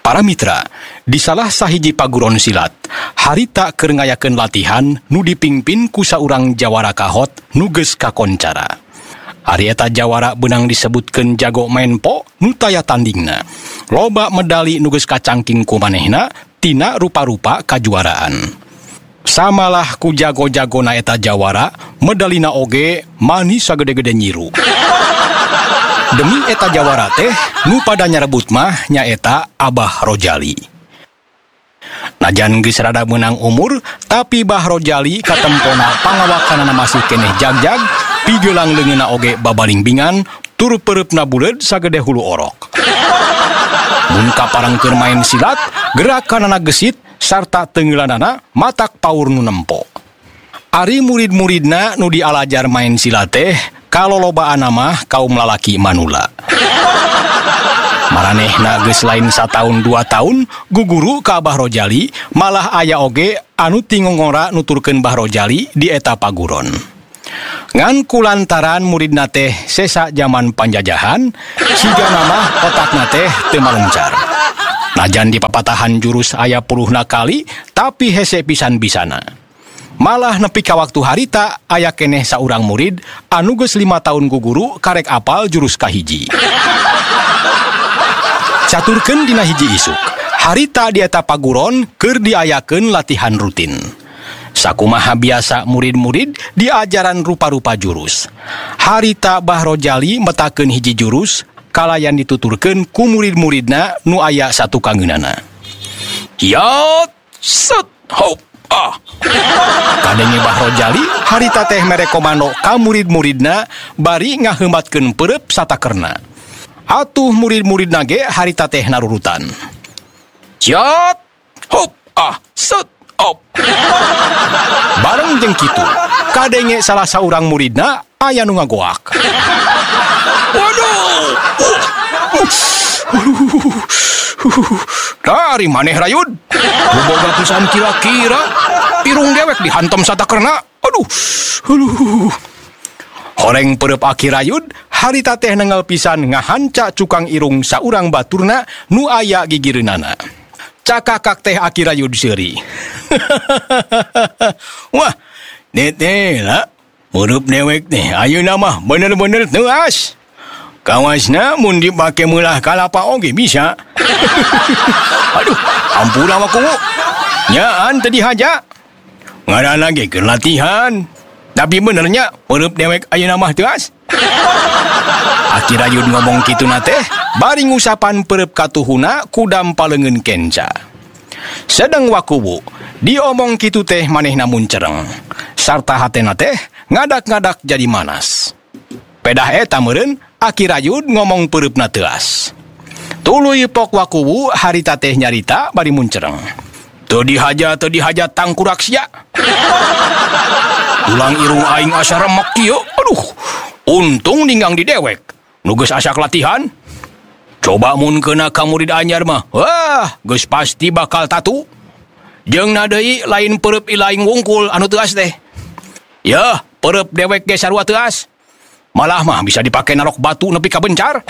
Para mitra, di salah sahiji paguron silat, harita keur ngayakeun latihan nu dipingpin ku saurang jawara kahot nu geus kakoncara. Ari eta jawara beunang disebutkeun jago main po nu taya tandingna. Loba medali nu geus kacangking ku manehna tina rupa-rupa kajuaraan. Samalah ku jago-jagona eta jawara, medalina oge manis sagede-gede nyiru. Demi eta jawara teh, nu pada nyarebut mah nyaeta Abah Rojali. Najan geus rada meunang umur, tapi Bah Rojali katempona pangawakanana masih keneh jagjag, pigeulang leungeunna oge babalingbingan, tur pereupna buleud sagede hulu orok. Mun kaparengkeun main silat, gerakanana gesit sarta teungeulanana matak paur nu nempo. Ari murid-muridna nu dialajar main silat teh kalolobaanna mah kaum lalaki manula. Maranehna geus lain 1 tahun 2 tahun guguru ka Abah Rojali, malah aya oge anu tingongora nuturkeun Bah Rojali di eta paguron. Ngan kulantaran muridna teh sesa zaman panjajahan, sigana mah otakna teh teu maluncar. Najan di papatahan jurus aya puluhna kali, tapi hese pisan-bisana. Malah nepi ka waktu harita aya keneh saurang murid anu geus 5 tahun guguru karek apal jurus kahiji. Caturkeun dina hiji isuk, harita di eta paguron keur diayakeun latihan rutin. Sakumaha biasa murid-murid diajaran rupa-rupa jurus. Harita Bah Rojali metakeun hiji jurus kalayan dituturkeun ku murid-muridna nu aya satu kangeunana. Yat set hop ah. Kadenge Bah Rojali harita teh mere komando ka murid-muridna bari ngaheumbatkeun peureup satakerna. Atuh murid-muridna ge harita teh narurutan. Yat hop ah set hop. Bareng jeung kitu, kadenge salah saurang muridna aya nu ngagoak. Waduh. Dari maneh rayud? Boga pisan kira-kira irung dewek dihantam satakerna. Aduh. Horeng peureup aki rayud, harita teh nengal pisan ngahanca cukang irung saurang baturna nu aya gigireunana. Cakakak teh aki rayud seuri. Wah, netela murup dewek teh ayeuna mah bener-bener teuas. Kawasna mun dipake meulah kalapa oge bisa. Aduh, ampura wakungu. Nyaan teu dihaja. Ngaranna ge keur latihan. Tapi benernya peureup dewek ayeuna mah teuas. Aki rayud ngomong kituna teh bari ngusapan peureup katuhuna ku dampaleungeun kenca. Sedeng wakubu diomong kitu teh manehna mun cereng. Sarta hatena teh ngadak-ngadak jadi manas. Pedah eta meureun aki rayud ngomong peureupeuna teuas. Tuluy pok wakubu harita teh nyarita bari mun cereng. Teu dihaja tangkurak sia. Tulang irung aing asa remek kieu. Aduh, untung ninggang di dewek. Nu geus asak latihan. Coba mun keuna ka murid anyar mah, wah, geus pasti bakal tatu. Jeung deui lain peureup ilaing wungkul anu teuas teh. Yah, peureup dewek ge sarua teuas. Malah mah bisa dipake narok batu nepi ka bencar.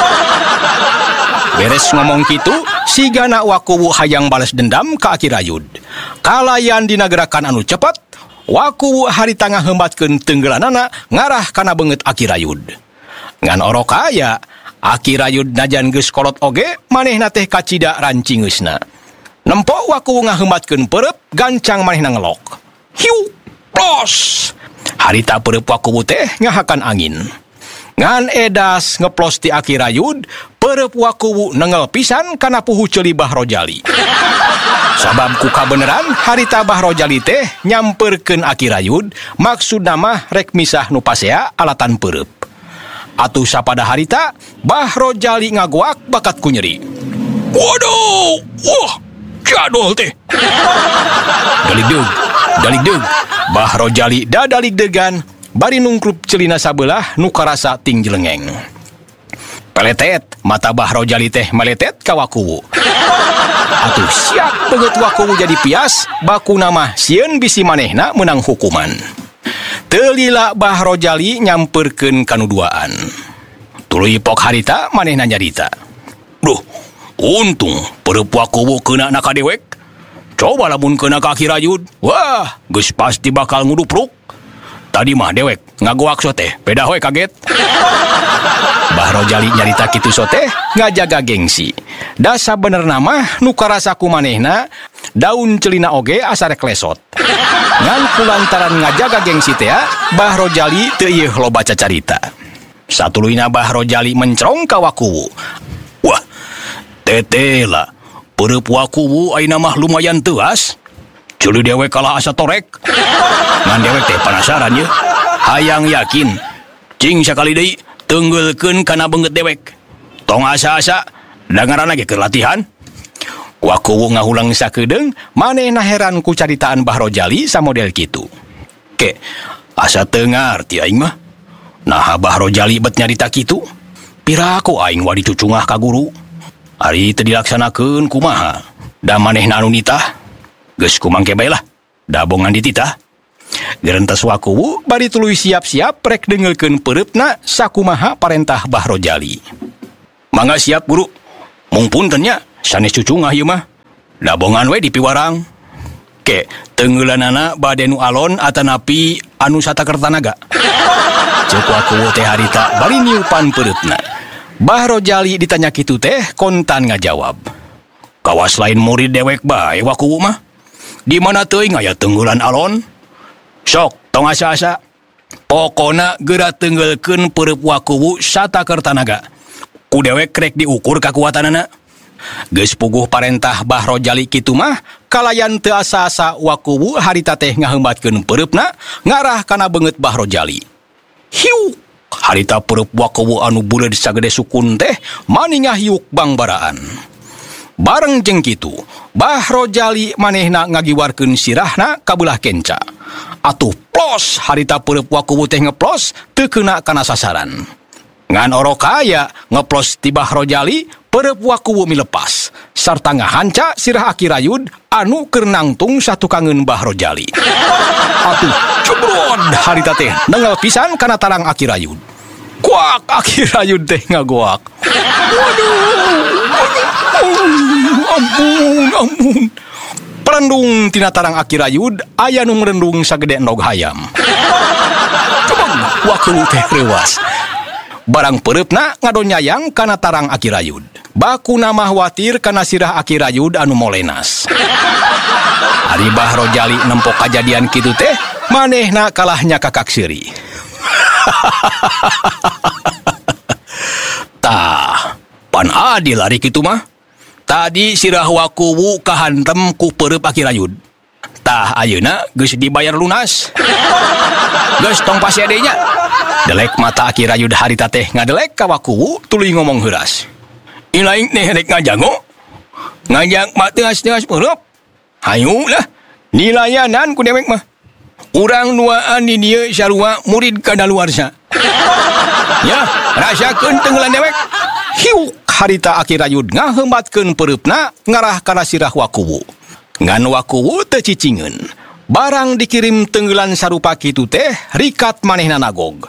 Beres ngomong kitu, sigana wakuwu hayang bales dendam ka aki rayud. Kalayan dina gerakan anu cepet, wakuwu harita ngaheumbatkeun teunggelanana ngarah kana beungeut aki rayud. Ngan orok aya, aki rayud najan geus kolot oge, manehna teh kacida rancingeusna. Nempo wakuwu ngaheumbatkeun peureup, gancang manehna ngelok. Hiu, plos. Harita peureup wakuwu teh ngahakan angin. Ngan edas ngeplos ti aki rayud, peureup wakuwu nengel pisan kana puhu ceuli Bah Rojali. Sabab ku kabeneran harita Bah Rojali teh nyamperkeun aki rayud, maksudna mah rek misah nu pasea alatan peureup. Atuh sapada harita Bah Rojali ngagoak bakat ku nyeri. Waduh, wah, jadol teh. Dalig-deug. Bah Rojali dalig-degan bari nungkrup celina sabelah nu karasa ting jelengeng. Peletet, mata Bah Rojali teh meletet ka wakuwu. Atuh siap beungeut wakuwu jadi pias, bakuna mah sieun bisi manehna menang hukuman. Teu lila Bah Rojali nyamperkeun kanuduaan. Tuluy pok harita manehna nyarita. Duh, Untung perep wakuwu kena na ka dewek. Coba lamun kena ka Aki Rayud. Wah, geus pasti bakal ngudupruk. Tadi mah dewek ngagoak sote, beda we kaget. Bah Rojali nyarita kitu sote ngajaga gengsi. Da sabenerna mah nu karasa ku manehna daun celina oge asa rek lesot. Ngan kulantaran ngajaga gengsi teh, Bah Rojali teu ieu loba cacarita. Satuluyna Bah Rojali mencrong ka wakuwu. Wah, tetela, perep wakuwu ayeuna mah lumayan teuas. Ceuli dewek kalah asa torek. Ngan dewek teh penasaran ye. Hayang yakin, cing sakali deui teunggeulkeun kana beungeut dewek. Tong asa-asa dangaranna ge keur latihan. Wakuwu ngahulang sakedeung, manehna heran ku caritaan Bah Rojali samodel kitu. Ke, asa teu ngarti aing mah. Nah, Bah Rojali bet nyarita kitu. Piraku aing wadi cucungah ka guru. Ari teu dilaksanakeun kumaha? Da manehna anu nitah. Geus kumangke bae lah. Da bongan dititah. Gerentas wakuwu bari tuluy siap-siap rek dengeulkeun pereupna sakumaha parentah Bah Rojali. Mangga siap guru. Mung punten nya, sanes cucungah ieu mah. Da bongan we dipiwarang. Ke, teungeulanana bade nu alon atanapi anu satakertanaga. Ceuk wakuwu teh harita bari niupan pereupna. Bah Rojali ditanya kitu teh kontan ngajawab. Kawas lain murid dewek bae wakuwu mah. Di mana teuing aya teunggulan alon? Sok, tong asa-asa. Pokona geura teunggeulkeun pereup wakuwu satakertanaga. Ku dewek rek diukur kakuatanana. Geus puguh parentah Bah Rojali kitu mah, kalayan teu asa-asa wakuwu harita teh ngaheumbatkeun pereupna ngarah kana beungeut Bah Rojali. Hiuk, harita pereup wakuwu anu buleud sagede sukun teh maningah hiuk bangbaraan. Bareng jeung kitu, Bah Rojali manehna ngagiwarkeun sirahna ka beulah kenca. Atuh plos harita pereup wakuwu teh ngeplos teu keuna kana sasaran. Ngan orokaya ngeplos ti Bah Rojali, pereup wakuwu milepas sarta ngahanca sirah Aki Rayud anu keur nangtung satukangeun Bah Rojali. Atuh cebrod harita teh nengal pisan kana tarang Aki Rayud. Kuak Aki Rayud teh ngagoak. Ampun. Perendung tina tarang Aki Rayud aya nu merendung sagede endog hayam. Cebang wakuwu teh rewas. Barang pereupna ngadonyayang kana tarang Aki Rayud. Bakuna mah watir kana sirah Aki Rayud anu molenas. Ari Bah Rojali nempok kajadian kitu teh, manehna kalahnya kakak seuri. Tah, pan adil ari kitu mah. Tadi sirah wakuwu kahantem ku pereup Aki Rayud. Tah ayeuna geus dibayar lunas. Geus tong pasede nya. Delek mata Aki Rayud harita teh ngadelek ka wakuwu tuluy ngomong heuras. Ilaing teh rek ngajango. Ngajak mah teas-teas pereup. Hayu lah. Nilayanan ku dewek mah. Urang nuaan di dieu sarua murid kadaluarsa. Ya, rasakeun teunggulan dewek. Hiuk harita Aki Rayud ngaheumbatkeun pereupna ngarah kana sirah wakuwu. Ngan wakuwu teu cicingeun. Barang dikirim teunggulan sarupa kitu teh rikat manehna nagog.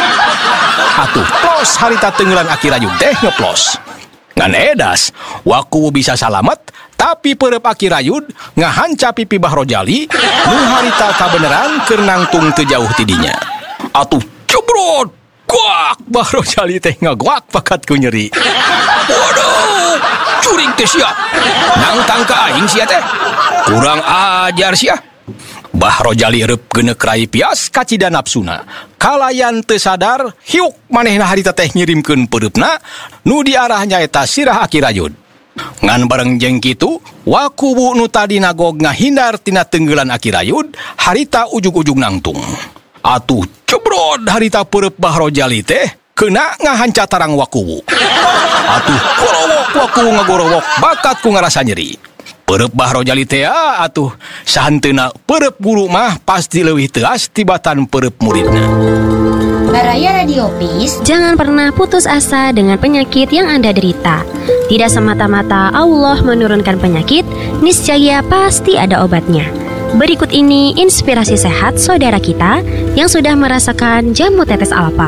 Atuh plos harita teunggulan Aki Rayud teh ngeplos. Ngan edas wakuwu bisa salamet, tapi pereup Aki Rayud ngahanca pipi Bah Rojali nu harita kabeneran keur nangtung teu jauh ti dinya. Atuh cebrot. Kuak Bah Rojali teh ngagoak pakat ku nyeri. Waduh, curing teh sia. Nangtang ka aing sia teh. Kurang ajar sia. Bah Rojali reup geuneuk rai pias kacida napsuna. Kalayan teu sadar, hiuk manehna harita teh ngirimkeun pereupna nu diarahnya eta sirah Aki Rayud. Ngan bareng jeung kitu, wakuwu nu tadi nagog ngahindar tina teunggulan Aki Rayud, harita ujug-ujug nangtung. Atuh cebrod harita pereup Bah Rojali teh keuna ngahanca tarang wakuwu. Atuh gorowok wakuwu ngagorowok bakat ku ngarasa nyeri. Pereup Bah Rojali teh atuh sahanteuna pereup guru mah pasti leuwih teuas tibatan pereup muridna. Baraya Radio Peace. Jangan pernah putus asa dengan penyakit yang Anda derita. Tidak semata-mata Allah menurunkan penyakit, niscaya pasti ada obatnya. Berikut ini inspirasi sehat saudara kita yang sudah merasakan jamu tetes alfa.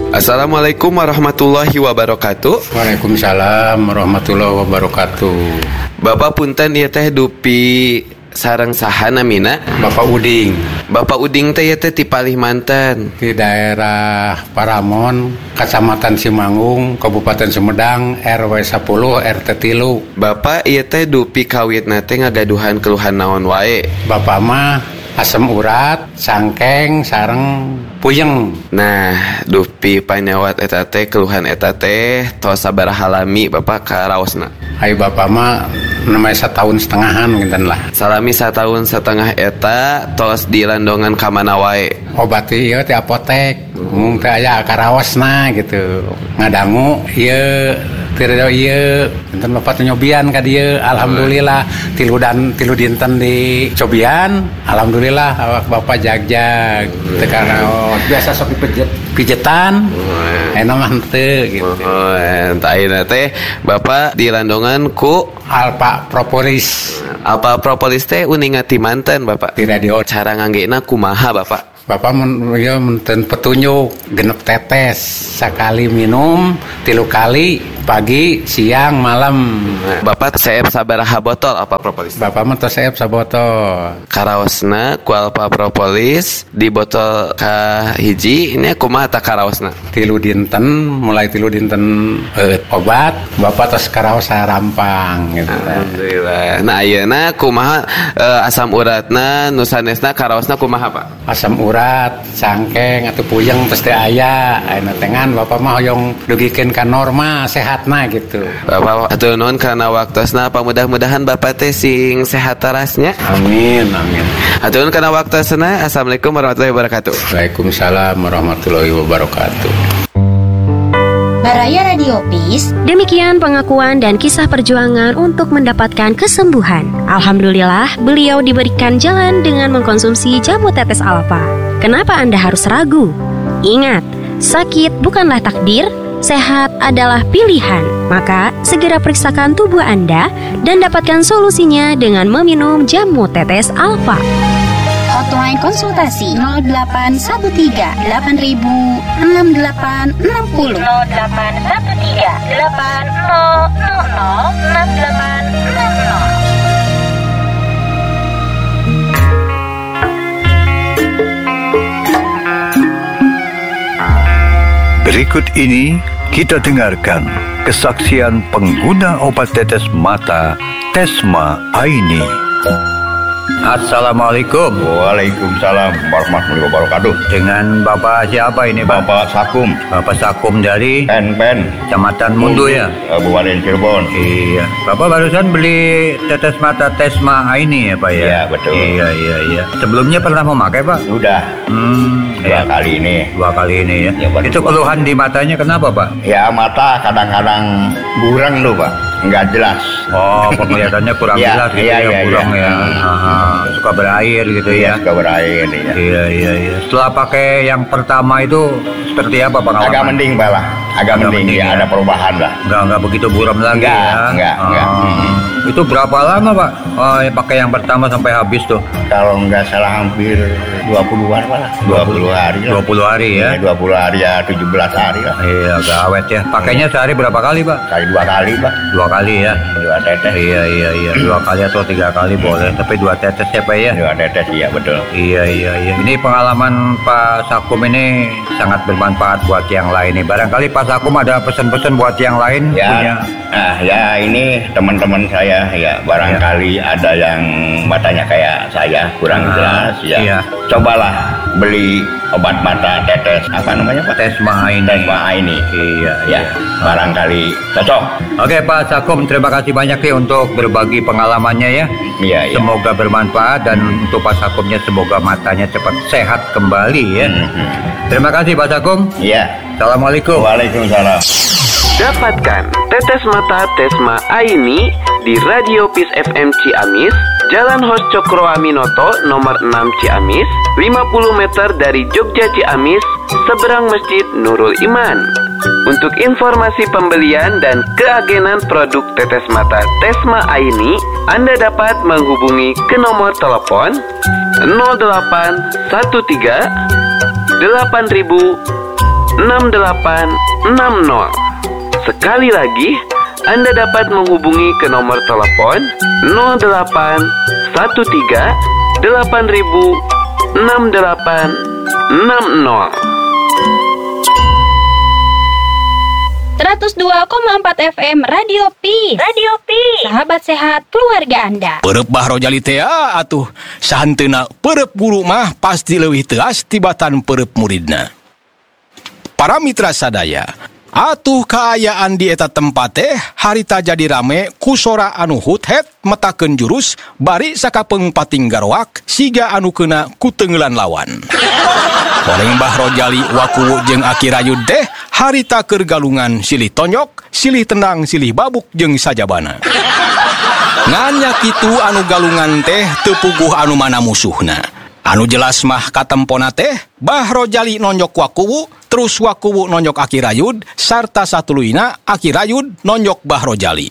Assalamualaikum warahmatullahi wabarakatuh. Waalaikumsalam warahmatullahi wabarakatuh. Bapak punten ieu teh dupi sareng saha namina? Bapak Uding. Bapak Uding teh ieu teh ti Palimanten. Di daerah Paramon, Kecamatan Simangung, Kabupaten Sumedang, RW 10 RT 3. Bapak ieu teh dupi kawitna teh ngagaduhan keluhan naon wae? Bapak mah asam urat, sangkeng, sareng puyeng. Nah, dupi panyawat eta teh keluhan eta teh tos sabaraha lami Bapak karaosna? Hai Bapak mah namanya 1,5 tahunan kinten lah. Salami 1,5 tahun eta tos dilandongan ka mana wae? Obat ieu ti apotek. Mung teh aya karaosna gitu. Ngadangu ieu tirado ieu enten Bapak nyobian ka dieu. Alhamdulillah tilu dinten di cobian. Alhamdulillah awak Bapak jag-jag. Teu karaos biasa sok pijetan. Ena mah teu gitu. Entah ayeuna teh Bapak dilandongan ku Alpha Propolis. Alpha Propolis teh uninga ti manten Bapak. Di radio. Cara nganggena kumaha Bapak? Bapak menten petunjuk genep tetes sekali minum 3 kali pagi, siang, malam. Bapak seep sabaraha botol Alpha Propolis? Bapak mah tos seep sabotol. Karaosna ku Alpha Propolis di botol ka hiji ini kumaha tah karaosna? 3 dinten mulai 3 dinten obat Bapak tos karaos sarampang gitu. Alhamdulillah. Nah ayeuna kumaha asam uratna nu sanesna karaosna kumaha Pak? Asam urat, sangkeng atau puyeng tos teh aya. Ayeuna tengan Bapak mah hoyong dugikeun ka norma sehatna gitu. Bapak atuh nuhun kana waktosna, mudah-mudahan Bapak teh sing sehat tarasnya. Amin, amin. Atuh nuhun kana waktosna. Assalamualaikum warahmatullahi wabarakatuh. Waalaikumsalam warahmatullahi wabarakatuh. Baraya Radio Peace. Demikian pengakuan dan kisah perjuangan untuk mendapatkan kesembuhan. Alhamdulillah, beliau diberikan jalan dengan mengkonsumsi jamu tetes Alpha. Kenapa Anda harus ragu? Ingat, sakit bukanlah takdir, sehat adalah pilihan. Maka, segera periksakan tubuh Anda dan dapatkan solusinya dengan meminum jamu tetes Alpha. Hotline konsultasi 0813 8000 6860 0813 8000 6860. Berikut ini kita dengarkan kesaksian pengguna obat tetes mata Tesma Aini. Assalamualaikum. Waalaikumsalam warahmatullahi wabarakatuh. Dengan Bapak siapa ini, Pak? Bapak Sakum. Bapak Sakum dari Pen. Kecamatan Mundu ya? Kabupaten Cirebon. Iya. Bapak barusan beli tetes mata Tesma Aini ya, Pak ya? Iya, betul. Iya. Sebelumnya pernah memakai, Pak? Sudah. Dua kali ini. 2 kali ini ya. Ya, itu keluhan di matanya kenapa, Pak? Ya mata kadang-kadang burang tuh, Pak. Enggak jelas. Oh, penglihatannya kurang Ya, jelas gitu iya, ya, iya, burang iya. ya. Suka berair gitu ya. Suka berair ya. Iya. Setelah pakai yang pertama itu seperti apa pengalaman? Agak mending, Pak lah. Agak mending ya, ada perubahan lah. Enggak begitu buram lagi Enggak. Itu berapa lama, Pak? Pakai yang pertama sampai habis tuh? Kalau enggak salah hampir 20-an lah. 20 hari lah. 20 hari ya? 20 hari ya, 17 hari lah. Iya, agak awet ya. Pakainya sehari berapa kali, Pak? Kali 2 kali, Pak. 2 kali ya? 2 tetes. Iya. 2 kali atau 3 kali boleh. Tapi 2 tetes ya, Pak ya? 2 tetes, iya betul. Iya. Ini pengalaman Pak Sakum ini sangat bermanfaat buat yang lain nih. Barangkali Pak Sakum ada pesan-pesan buat yang lain Ya, punya. nah ya ini teman-teman saya ya barangkali ada yang matanya kayak saya kurang jelas ya. Iya. Cobalah beli obat mata tetes apa namanya Pak? Tesma Aini. Tesma Aini. Iya. Ya, barangkali cocok. Oke Pak Sakum, terima kasih banyak nih untuk berbagi pengalamannya ya. Iya. Semoga bermanfaat dan untuk Pak Sakumnya semoga matanya cepat sehat kembali ya. Terima kasih Pak Sakum. Iya. Assalamualaikum. Waalaikumsalam. Dapatkan tetes mata Tesma Aini di Radio Peace FM Ciamis, Jalan Hos Cokro Aminoto nomor 6 Ciamis, 50 meter dari Jogja Ciamis, seberang Masjid Nurul Iman. Untuk informasi pembelian dan keagenan produk tetes mata Tesma Aini, Anda dapat menghubungi ke nomor telepon 0813 8000 Sekali lagi, Anda dapat menghubungi ke nomor telepon 0813 8000 6860. 102,4 FM Radio Peace. Radio Peace. Sahabat sehat keluarga Anda. Perep Bah Rojali teh atuh sahanteuna perep guru mah pasti leuwih teas tibatan perep muridna. Para mitra sadaya, atuh kaayaan di eta tempat teh harita jadi rame ku sora anu hut-het metakeun jurus bari sakapeung pating garwak siga anu keuna ku teungeulan lawan. Horeng Bah Rojali waku jeung Aki Rayud teh harita keur galungan silih tonyok, silih tendang, silih babuk jeung sajabana. Nganya kitu anu galungan teh teu puguh anu mana musuhna. Anu jelas mah katempona teh Bah Rojali nonjok wakuwu, terus wakuwu nonjok Aki Rayud, sarta satuluina Aki Rayud nonjok Bah Rojali.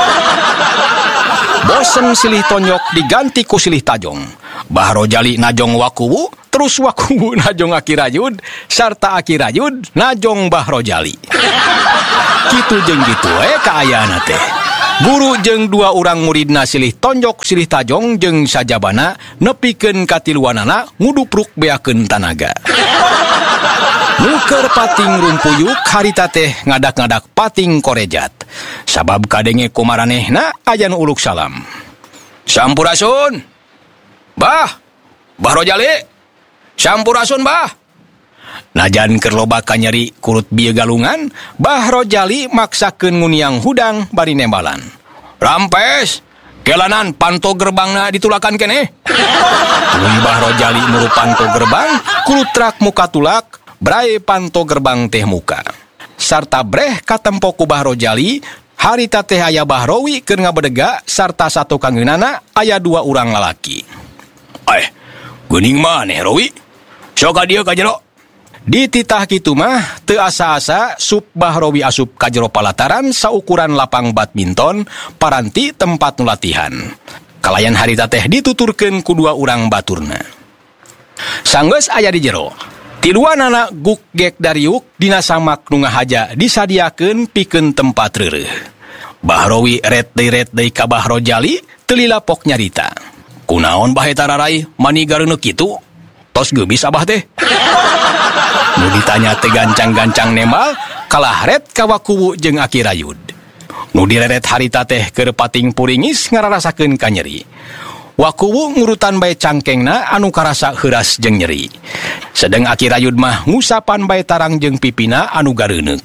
Bosen silih tonjok diganti ku silih tajong. Bah Rojali najong wakuwu, terus wakuwu najong Aki Rayud, sarta Aki Rayud najong Bah Rojali. Kitu jeung gitu kaayaana teh. Guru jeung dua urang muridna silih tonjok silih tajong jeung sajabana nepikeun katiluanana ngudupruk beakeun tanaga. Nuker pating rumpuyuk harita teh ngadak-ngadak pating korejat. Sabab kadenge kumaranehna aya nu uluk salam. Sampurasun. Bah Rojali. Sampurasun Bah. Najan keur loba kanyeri kurut bieu galungan, Bah Rojali maksakeun nguniang hudang bari nembalan. Rampes, kelanan panto gerbangna ditulakan keneh. Tuluy Bah Rojali muru panto gerbang, kulutrak muka tulak, brae panto gerbang teh muka. Sarta breh katempo ku Bah Rojali, harita teh aya Bah Rowi keur ngabedega sarta satu kangeunana aya dua urang lalaki. Geuning maneh Rowi? Sok ka dieu ka jero. Di titah kitu mah teu asa-asa sup Bah Rowi asup ka jero palataran saukuran lapang badminton paranti tempat nu latihan. Kalayan harita teh dituturkeun ku dua urang baturna. Sanggeus aya di jero, tiluanana guk gek dariuk dina samak nu ngahaja disadiakeun pikeun tempat reureuh. Bah Rowi ret deui ka Bah Rojali teu lilapok nyarita. Kunaon Bah eta rarai mani gareuneuk kitu? Tos geubis Abah teh. Nu ditanya teh gancang-gancang nembal, kalah ret ka wakuwu jeung Aki Rayud. Nu direret harita teh keur pating puringis ngararasakeun ka nyeri. Wakuwu ngurutan bae cangkengna anu karasa heuras jeung nyeri. Sedeng Aki Rayud mah ngusapan bae tarang jeung pipina anu gareuneuk.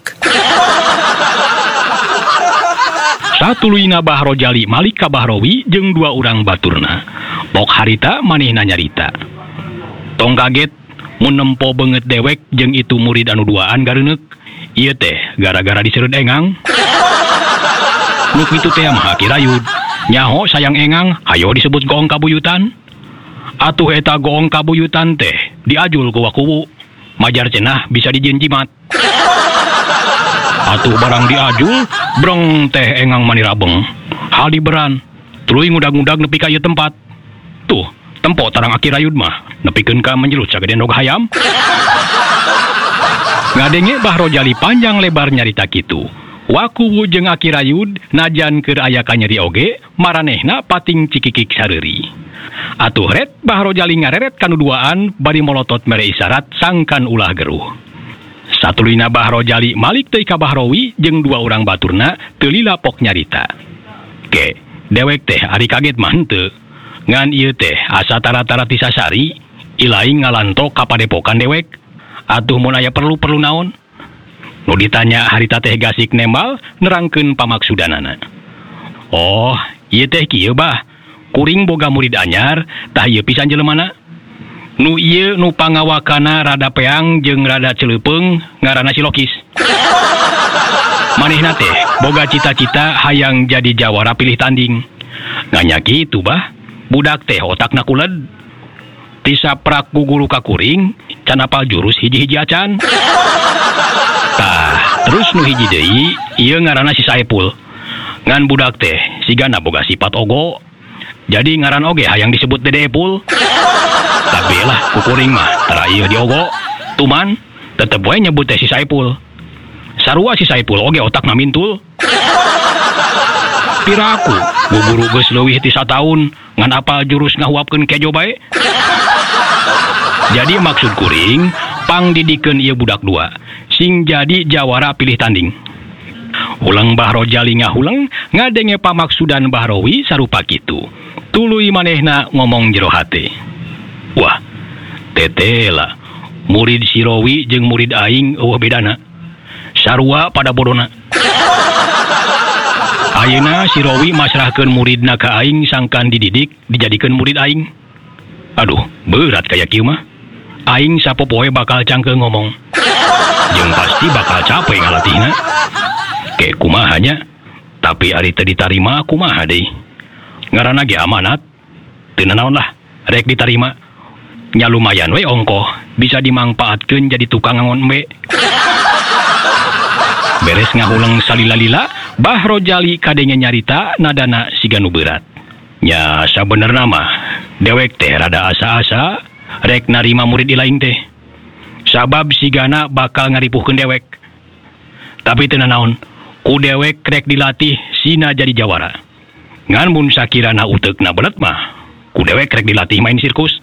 Satuluina Bah Rojali malik ka Bah Rowi jeung dua urang baturna. Pok harita manehna nyarita. Tong kaget mun nempo beungeut dewek jeung itu murid anu duaan gareuneuk. Ieu teh gara-gara diseureud engang. Nu kitu teh mah Aki Rayud. Nyaho sayang engang, hayo disebut goong kabuyutan. Atuh eta goong kabuyutan teh diajul ku wakuwu. Majar cenah bisa dijieun jimat. Atuh barang diajul, breng teh engang mani rabeng. Hal diberan, tuluy ngudag-ngudag nepi ka ieu tempat. Tuh, tempo tarang Aki Rayud mah nepikeun ka menjelut sageden rog hayam. Ngadenge Bah Rojali panjang lebar nyarita kitu. Wakuwu jeung Aki Rayud najan keur aya ka nyeri oge, maranehna pating cikikik sareuri. Atuh ret Bah Rojali ngareret kanu duaan bari molotot mere isyarat sangkan ulah geruh. Satulina Bah Rojali malik teuy ka Bah Rowi jeung dua urang baturna teu lilapok nyarita. Ke, dewek teh ari kaget mah henteu. Ngan ieu teh asa tara-tara ti sasari, ilaing ngalantok ka padepokan dewek. Atuh mun aya perlu naon? Nu ditanya harita teh gasik nembal nerangkeun pamaksudanana. Oh, ieu teh kieu Bah. Kuring boga murid anyar, tah ieu pisan jeleumana. Nu ieu nu pangawakana rada peang jeung rada celeupeung ngaranna si Lokis. Manehna teh boga cita-cita hayang jadi jawara pilih tanding. Nganya kitu Bah. Budak teh otakna kuled. Tisaprak ku guru ka kuring, can apal jurus hiji-hiji acan. Tah, terus nu hiji deui, ieu ngaranna si Saepul. Ngan budak teh sigana boga sifat ogo. Jadi ngaran oge hayang disebut Dede Epul. Tapi lah ku kuring mah tara ieu diogo. Tuman, Tetep wae nyebut teh si Saipul. Sarua si Saipul oge otakna mintul. Piraku, guguru geus leuwih ti 1 tahun ngan apal jurus ngahuapkeun kejo bae. Jadi maksud kuring, pangdidikeun ieu budak 2, sing jadi jawara pilih tanding. Ulang Bahro Jali ngahuleng, ngadenge pamaksudan Bahrowi sarupa kitu. Tuluy manehna ngomong jero hate. Wah, tetela, murid si Rowi jeung murid aing eueuh bedana. Sarua pada bodona. Ayeuna si Rowi masrahkeun muridna ka aing sangkan dididik dijadikeun murid aing. Aduh, berat kaya kieu mah. Aing sapopoe bakal cangkeung ngomong. Jeung pasti bakal capek ngalatihna. Ke kumahanya, tapi ari teu ditarima kumaha deui. Ngaranna ge amanat. Teu naon lah, rek ditarima. Nya lumayan we ongkoh, bisa dimangpaatkeun jadi tukang ngangon embe. Beres ngahuleng salila-lila, Bahro Jali kadenge nyarita nadana siga nu berat. Nya sabenerna mah dewek teh rada asa-asa rek narima murid ilaing teh. Sabab sigana bakal ngaripuhkeun dewek. Tapi teu naon, ku dewek rek dilatih sina jadi jawara. Ngan mun sakirana uteukna belet mah, ku dewek rek dilatih main sirkus.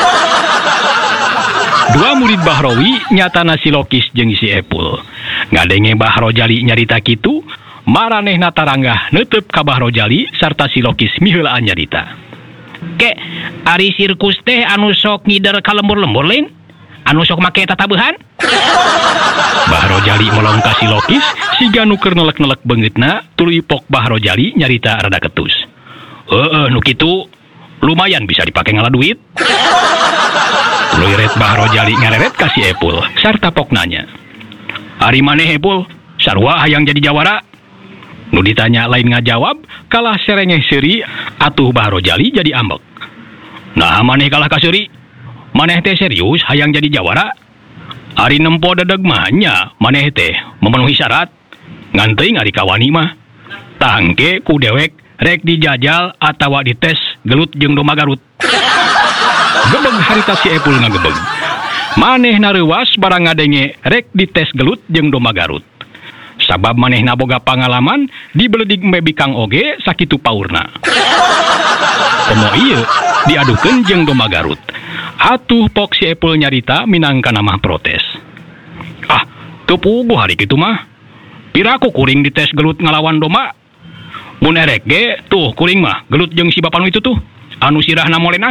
2 murid Bahrowi nyatana si Lokis jeung si Epul. Ngadenge Bahro Jali nyarita kitu, maranehna taranggah neuteup ka Bahro Jali sarta si Lokis miheulaan nyarita. Ke, ari sirkus teh anu sok ngider ka lembur-lembur lain? Anu sok make tatabeuhan? Bahro Jali molong ka si Lokis, siga nu keur nelek-nelek beungeutna, tuluy pok Bahro Jali nyarita rada ketus. Nu kitu lumayan bisa dipake ngala duit. Tuluy ret Bahro Jali ngareret ka si Epul sarta pok nanya. Ari maneh Epul, sarua hayang jadi jawara? Nu ditanya lain ngajawab, kalah serengeh seuri, atuh Bahro Jali jadi ambek. Nah maneh kalah ka seuri? Maneh teh serius hayang jadi jawara? Ari nempo dedeg mah nya maneh teh memenuhi syarat. Ngan teuing ari kawani mah. Tangke ku dewek rek dijajal atawa dites gelut jeung domba Garut. Gebeg harita si Epul ngagebeg. Manehna reuwas barang ngadenge rek dites gelut jeung domba Garut. Sabab manehna boga pangalaman dibeledig embe bikang oge sakitu paurna. Komo ieu diadukeun jeung domba Garut. Atuh pok si Epul nyarita minangka nama protes. Ah, teu puguh hari kitu mah. Piraku kuring dites gelut ngalawan domba. Mun erek ge tuh kuring mah gelut jeung si bapanu itu tuh anu sirahna molenas.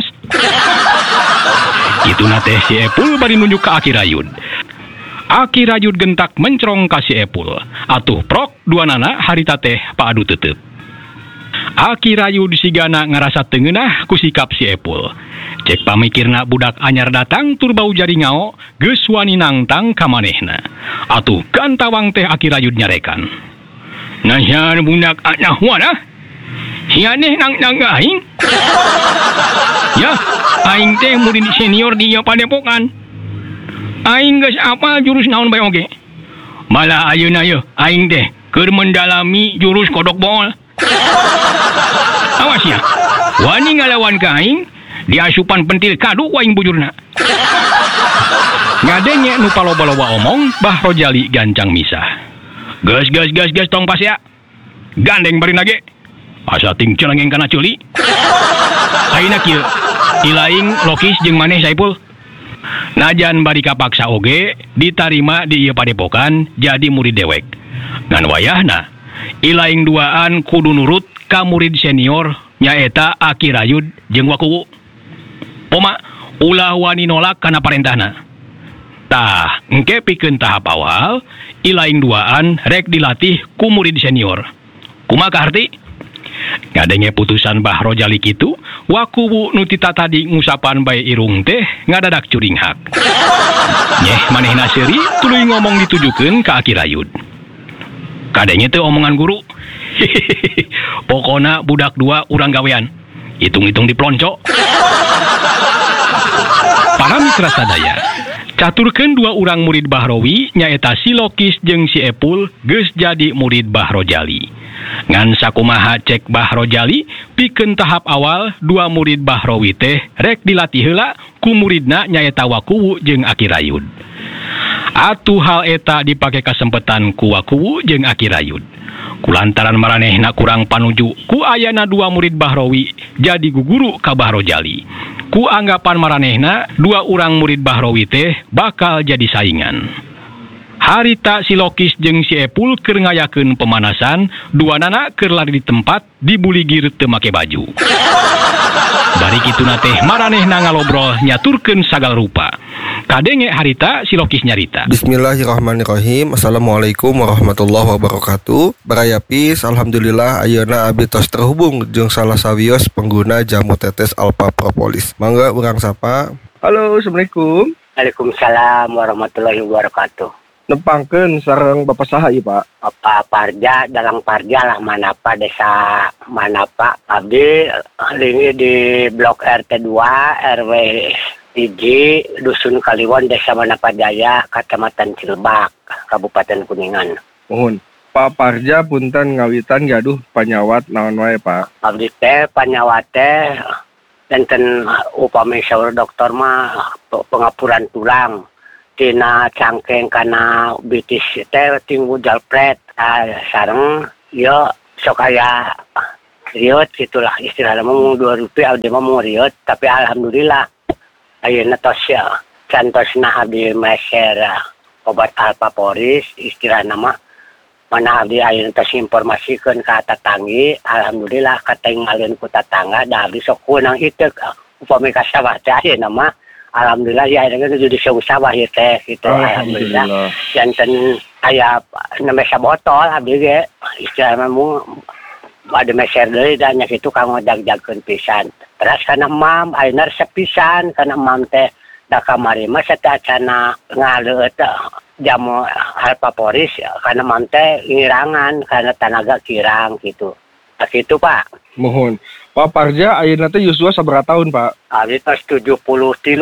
Ituna teh si Epul bari nunjuk ka Aki Rayud. Aki Rayud gentak mencrong ka si Epul. Atuh prok duanana harita teh paadu teuteub. Aki Rayud sigana ngarasa teu ngeunah ku sikap si Epul. Cek pamikirna budak anyar datang tur bau jari ngao geus wani nangtang ka manehna. Atuh gantawang teh Aki Rayud nyarekan. Nahan budak anyah wana? Hianeh nang aing? Ya, aing teh murid senior di padepokan. Aing geus apal jurus naon bae oge. Malah ayeuna yeuh aing teh keur mendalami jurus kodok bol. Awas ya, wani ngalawan ka aing, diasupan pentil kadu ku aing bujurna. Ngadenge nu paloba-loba omong, Bahro Jali gancang misah. Gas tong pas ya. Gandeng bari nage. Asa ting celengeng kana ceuli. Ayeuna kieu, ilaing Lokis jeung maneh Saipul. Najan bari kapaksa oge ditarima di ieu padepokan jadi murid dewek. Ngan wayahna, ilaing duaan kudu nurut ka murid senior nyaeta Aki Rayud jeung Wakuwu. Poma ulah wani nolak kana parentahna. Tah, engke pikeun tahap awal, ilaing duaan rek dilatih ku murid senior. Kumaha kaharti? Ngadenge putusan Bahro Jali kitu, Wakuwu nu tita tadi ngusapan bae irung teh ngadadak curing hak. Nyeh manehna seuri tuluy ngomong ditujukeun ka Aki Rayud. Kadenge teu omongan guru. Pokona budak 2 urang gawean. Hitung-hitung diplonco. Para mitra sadaya, caturkeun 2 urang murid Bahrowi nyaeta si Lokis jeung si Epul geus jadi murid Bahro Jali. Ngan sakumaha cek Bahro Jali pikeun tahap awal 2 murid Bahrowi teh rek dilatih heula ku muridna nyaeta Wakuwu jeung Aki Rayud. Atuh hal eta dipake kasempatan ku Wakuwu jeung Aki Rayud. Kulantaran maranehna kurang panuju ku ayana 2 murid Bahrowi jadi guguru ka Bahro Jali. Ku anggapan maranehna 2 urang murid Bahrowi teh bakal jadi saingan. Harita si Lokis jeung si Epul keur ngayakeun pemanasan, 2nana keur lari di tempat dibuligir teu make baju. Bari kituna teh maranehna ngalobrol nyaturkeun sagala rupa. Kadenge harita si Lokis nyarita. Bismillahirrahmanirrahim. Assalamualaikum warahmatullahi wabarakatuh. Barayapis, alhamdulillah ayeuna abdi tos terhubung jeung salah sawios pengguna jamu tetes Alpha Propolis. Mangga urang sapa. Halo, assalamualaikum. Waalaikumsalam warahmatullahi wabarakatuh. Nepangkeun sareng Bapak saha ieu, Pak? Bapak Parja, Dalang Parja lah Manapa, desa Manapa. Abdi lingi di Blok RT 2 RW 3 Dusun Kaliwon, Desa Manapa Jaya, Kecamatan Cilebak, Kabupaten Kuningan. Mohon. Pak Parja punten ngawitan gaduh panyawat naon wae, Pak? Abdi teh panyawat teh enten upami saur dokter mah pengapuran tulang. Tina cangkeng kana bitis teh tinggu jalpret sareng yo sok aya riot gitulah istilahna mah Rp2 abdi mah mau riot, tapi alhamdulillah ayeuna tos ya cantosna abdi meser obat Alpha Poris istilahna mah mana abdi ayeuna tos informasikeun ka tatanggi, alhamdulillah katingalieun ku tatangga da abdi sok kunang iteuk upami ka sawah teh ayeuna mah alhamdulillah ya akhirnya jadi sawah ya teh gitu. Alhamdulillah. Janten aya nemesa botol abdi ge istilahna mu ada meser deui da nya kitu kang ngojag-jagkeun pisan. Terus kana mam ayeuna resep pisan kana mam teh da kamari mah satacana ngaleut jamu Alpha Poris kana mam teh ngirangan kana tanaga kirang gitu. Nah kitu Pak. Mohon. Pak Parja ayeuna teh yuswa sabaraha tahun, Pak? Abdi tos 73.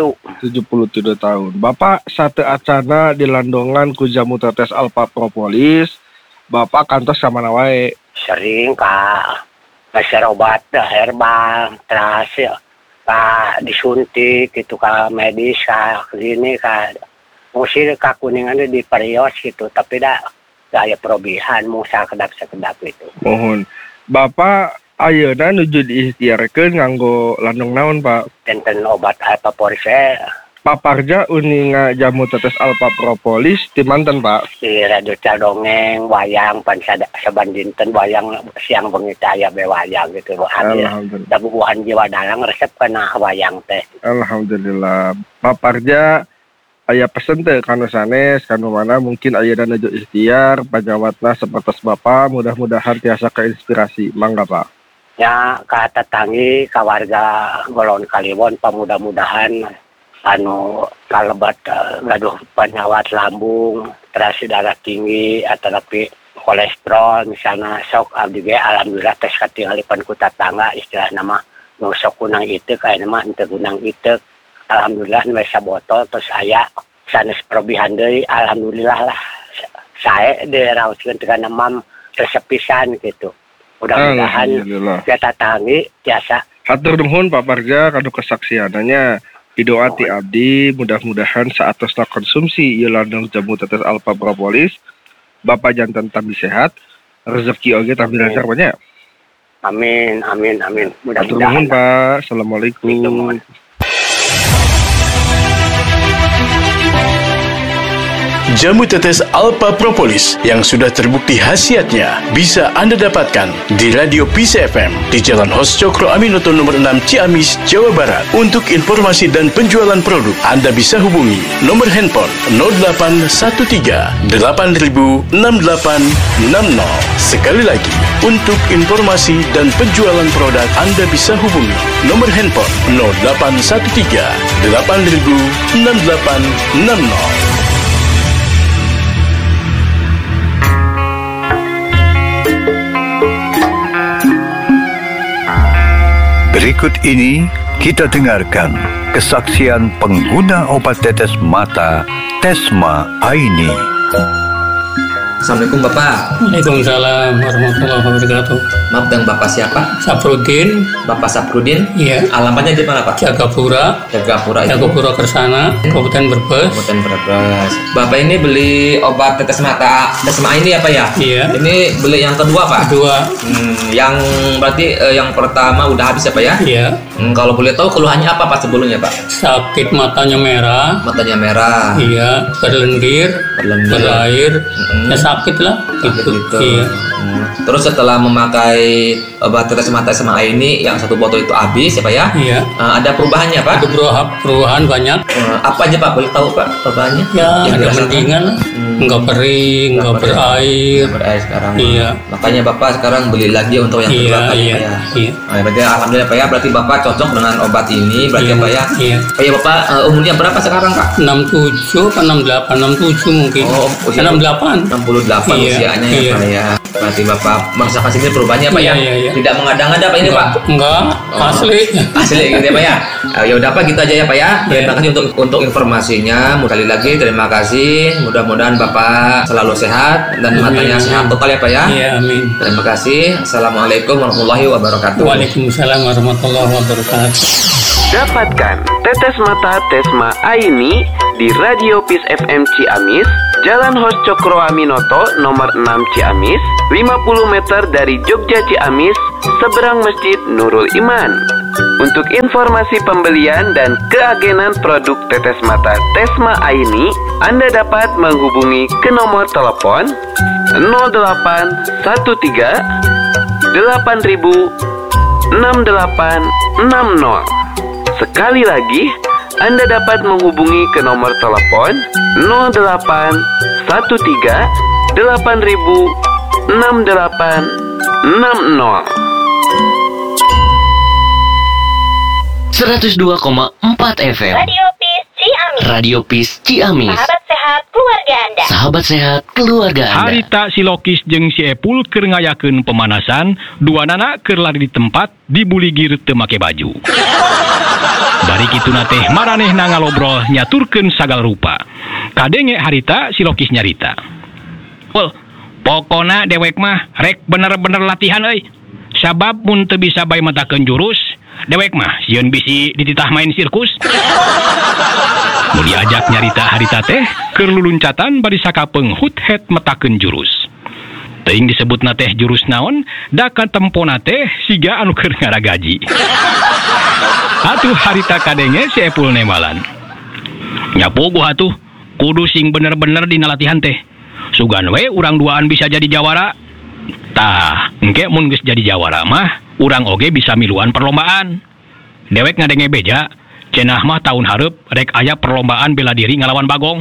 73 tahun. Bapak sateu acana dilandongan ku jamu tetes Alpha Propolis. Bapak kantos ka mana wae? Sering ka meser obat herbal, terus ka disuntik gitu ka medis ka klinik ka musir ka Kuningan di Parios gitu, tapi dah aya perubahan mu sakedap-sakedap itu. Mohon. Bapak ayeuna nuju diikhtiarkeun nganggo landong naon, Pak? Enten obat Alpha Poris. Pak Parja uninga jamu tetes Alpha Propolis di manten, Pak? Di radio dongeng wayang pan saban dinten wayang siang bengi teh aya be wayang gitu. Alhamdulillah. Da bubuhan jiwa dalang resep kana wayang teh. Alhamdulillah. Pak Parja aya pesen teh kanu sanes kanu mana mungkin ayeuna nuju ikhtiar panyawatna sapertos Bapak mudah-mudahan tiasa keinspirasi. Mangga, Pak. Ya ka tetanggi ka warga Golon Kaliwon mudah-mudahan anu kalebat gaduh penyawat lambung, terus darah tinggi atau tapi kolesterol misalnya sok abdi ge alhamdulillah tes katinggalipan ku tatangga istilahna mah nu sok kunang ieu kaena mah henteu kunang ieu alhamdulillah nu sabotol terus aya sanes perubahan deui alhamdulillah lah sae diraoskeun teh kana mam resep pisan gitu. Mudah-mudahan kita tangi biasa. Hatur nuhun Pak Parja kanu kesaksiananya. Doa ti abdi mudah-mudahan saatosna konsumsi ieu landong jamu tetes Alpha Propolis Bapak jantan tambi sehat, rezeki oge tambi lancar banyak. Amin, amin, amin. Hatur nuhun Pak. Assalamualaikum. Jamu tetes Alpha Propolis yang sudah terbukti khasiatnya bisa Anda dapatkan di Radio Peace FM di Jalan Hos Cokro Aminoto nomor 6 Ciamis, Jawa Barat. Untuk informasi dan penjualan produk, Anda bisa hubungi nomor handphone 0813 8000 6860. Sekali lagi, untuk informasi dan penjualan produk, Anda bisa hubungi nomor handphone 0813 8000 6860. Berikut ini kita dengarkan kesaksian pengguna obat tetes mata Tesma Aini. Assalamualaikum Bapak. Waalaikumsalam warahmatullahi wabarakatuh. Maaf, dengan Bapak siapa? Saprudin. Bapak Saprudin? Iya. Alamatnya di mana Pak? Jagapura Kersana, Kabupaten Brebes. Bapak ini beli obat tetes mata Tesma ini apa ya? Iya. Ini beli yang kedua Pak? Kedua. Yang berarti yang pertama udah habis apa ya? Iya. Kalau boleh tahu keluhannya apa Pak sebelumnya Pak? Sakit matanya merah. Matanya merah. Iya. Berlendir. Berair. Ya sakit lah. Gitu. Iya. Terus setelah memakai obat tetes mata SMA ini yang satu botol itu habis ya Pak ya? Iya. Ada perubahannya Pak? Ada perubahan banyak. Apa aja Pak? Boleh tahu Pak perubahannya? Ya, ada mendingan. Enggak kering, enggak berair. Sekarang. Iya. Makanya Bapak sekarang beli lagi untuk yang kedua Pak ya? Iya. Berarti alhamdulillah Pak ya, berarti Bapak cocok dengan obat ini berarti Pak ya? Iya. Pak ya Bapak umurnya berapa sekarang Pak? 67 atau 68, 67 mungkin. Oh, 68 usianya ya Pak ya. Berarti Bapak merasakan sini perubahannya Pak ya? Iya. Tidak mengada-ngada Pak ini Pak? Enggak, asli gitu ya Pak ya? Ya udah Pak, gitu aja ya Pak ya. Terima kasih untuk informasinya. Sekali lagi terima kasih. Mudah-mudahan Bapak selalu sehat dan matanya sehat total ya Pak ya. Iya, amin. Terima kasih. Assalamualaikum warahmatullahi wabarakatuh. Waalaikumsalam warahmatullahi wabarakatuh. Dapatkan tetes mata Tesma Aini di Radio Peace FM Ciamis, Jalan Hos Cokro Aminoto nomor 6 Ciamis, 50 meter dari Jogja Ciamis, seberang Masjid Nurul Iman. Untuk informasi pembelian dan keagenan produk tetes mata Tesma Aini, Anda dapat menghubungi ke nomor telepon 0813 8000 6860. Sekali lagi, Anda dapat menghubungi ke nomor telepon 0813 8000 6860. 102,4 FM Radio Peace Ciamis. Sahabat sehat keluarga Anda. Sahabat sehat keluarga Anda. Harita si Lokis jeung si Epul keur ngayakeun pemanasan, dua nana keur lari di tempat dibuligir teu make baju. Bari kituna teh maranehna ngalobrol nyaturkeun sagala rupa. Kadenge harita si Lokis nyarita. Pokona dewek mah rek bener-bener latihan euy. Sabab mun teu bisa bae matakeun jurus, dewek mah sieun bisi dititah main sirkus. Mun diajak nyarita harita teh keur luluncatan bari sakapeung hut-het metakeun jurus. Teuing disebutna teh jurus naon, da katempona teh siga anu keur ngaragaji. Atuh harita kadenge si Epul nemalan. Nyapu gua atuh, kudu sing bener-bener dina latihan teh. Sugan we urang duaan bisa jadi jawara. Tah, engke mun geus jadi jawara mah, urang oge bisa miluan perlombaan. Dewek ngadenge beja, cenah mah tahun hareup rek aya perlombaan bela diri ngalawan Bagong.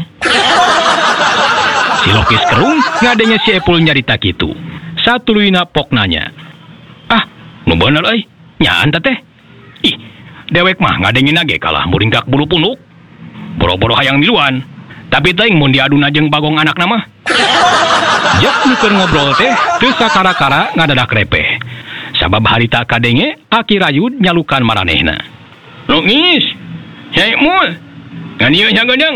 Si Lokis kerung ngadenge si Epul nyarita kitu. Satuluyna pok nanya. Ah, nu bener euy, nyaan teh. Ih, dewek mah ngadengin ge kalah muringkak bulu punuk. Boro-boro hayang miluan. Tapi teuing mun diaduna jeung Bagong anakna mah. Jek nu keur ngobrol teh teu sakara-kara ngadadak repeh. Sabab harita kadenge Aki Rayud nyalukan maranehna. Lokis, Syai Mul, ngan ieu nya gedeung.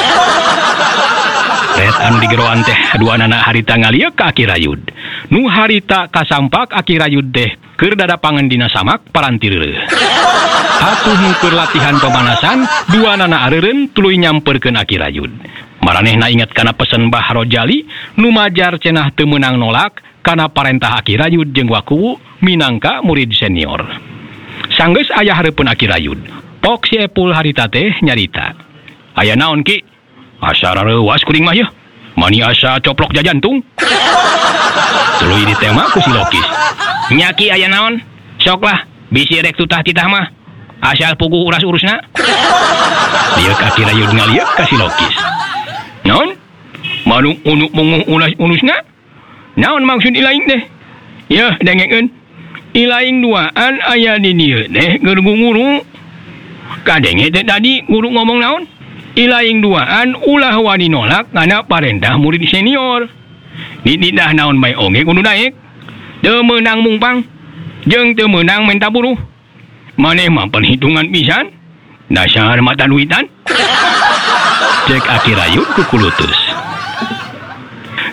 Ret anu digeroan teh dua anak harita ngalieu ka Aki Rayud. Nu harita kasampak Aki Rayud teh keur dadapangan dina samak paranti reureuh. Atuh nu keur latihan pemanasan, dua anak areureun tuluy nyamperkeun Aki Rayud. Maranehna inget kana pesen Mbah Rojali nu majar cenah teu meunang nolak kana parentah Aki Rayud jeung Wakuwu minangka murid senior. Sanggeus aya hareupeun Aki Rayud, pok si Epul harita teh nyarita. Aya naon ki? Asa rareuwas kuring mah yeuh. Mani asa coplok jajantung. Tuluy ditema ku si Lokis. Nya ki aya naon? Sok lah, bisi rek tutah titah mah. Asal puguh uras urusna. Lieu Aki Rayud ngalieu ka si Lokis. Naon? Manu unuk munguh uras-urusna? Naon maksud ilaing teh? Yeuh dengekeun. Ilaing duaan aya di dieu teh keur guru. Kadenge teh tadi guru ngomong naon? Ilaing duaan ulah wani nolak kana parentah murid senior. Dididah naon bae oge kudu daek. Teu meunang mungpang jeung teu meunang menta buruh. Maneh mah perhitungan pisan. Dasar mata duitan. Cek Aki Rayud ku kulutus.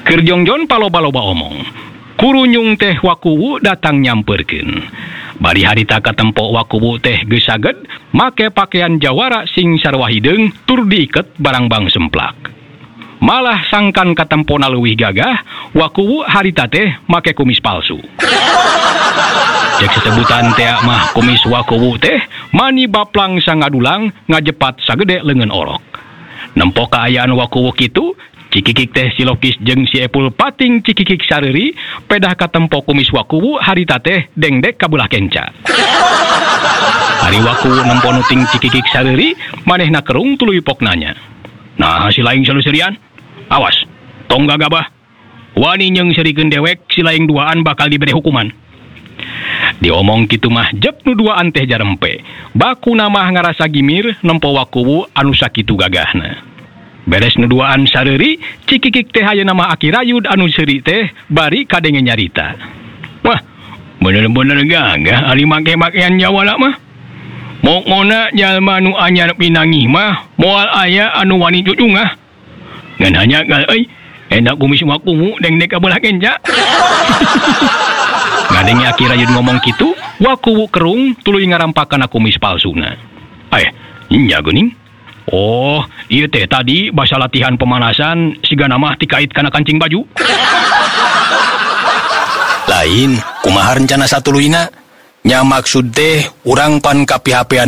Keur jongjon paloba-loba omong. Kurunyung teh wakuwu datang nyamperkeun. Bari harita katempo wakuwu teh geus saged make pakaian jawara sing sarua hideung tur diiket barang bang semplak. Malah sangkan katempona leuwih gagah, wakuwu harita teh make kumis palsu. Cek sesebutan teh mah kumis wakuwu teh mani baplang sangadulang ngajepat sagede leungeun orok. Nempo kaayaan wakuwu kitu, Cikikik teh si Lokis jeung si Epul pating Cikikik sareuri pedah katempo kumis wakuwu harita teh dengdek kabelah kenca. Hari wakuwu nempo nuting Cikikik sareuri manehna kerung tuluy pok nanya. Nah si laing saluserian, awas, tong gagabah. Wani nyeng serikeun dewek si laing duaan bakal diberi hukuman. Diomong kitu mah jep nu duaan teh jarempe. Baku namah ngarasa gimir nempo wakuwu anu sakitu gagahna. Beres nu duaan sareuri, Cikikik teh hayeuna mah Akirayud anu seuri teh bari kadenge nyarita. Wah, bener-bener gagah ari make-makean jawara mah. Mokona jalma nu anyar pinangih mah moal aya anu wani cucungah. Ngan hanya gal euy, endak kumis wakuwu dengdek kabelah kenca. Ngadenge Akirayud ngomong kitu, wakuwu kerung tuluy ngarampakeun kumis palsuna. Nya geuning. Oh, ieu teh tadi basa latihan pemanasan sigana mah tikait kana kancing baju. Lain, kumaha rencana satuluyna? Nya maksud teh urang pan kapihapean